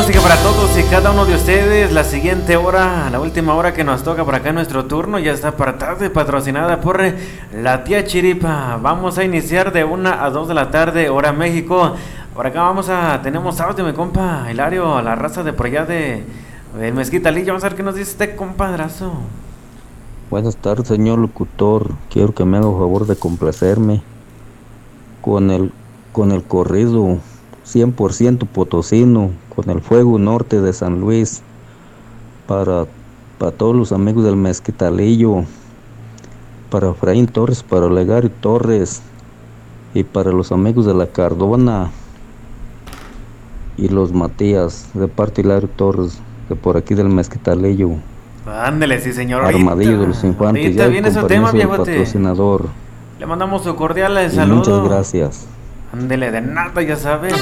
música para todos y cada uno de ustedes. La siguiente hora, la última hora que nos toca por acá en nuestro turno, ya está para tarde, patrocinada por la tía Chiripa. Vamos a iniciar de 1 a 2 de la tarde, hora México. Por acá tenemos audio, mi compa Hilario, la raza de por allá del Mezquitalillo. Vamos a ver qué nos dice este compadrazo. Buenas tardes, señor locutor. Quiero que me haga el favor de complacerme con el corrido 100% potosino, con el fuego norte de San Luis, para todos los amigos del Mezquitalillo, para Efraín Torres, para Olegario Torres, y para los amigos de la Cardona y los Matías, de parte de Hilario Torres, de por aquí del Mezquitalillo. Ándele, sí, señor. Armadillo de los Infantes. Ahorita viene su tema, viejote. Patrocinador. Le mandamos su cordial y saludo. muchas gracias. Ándele, de nada, ya sabe.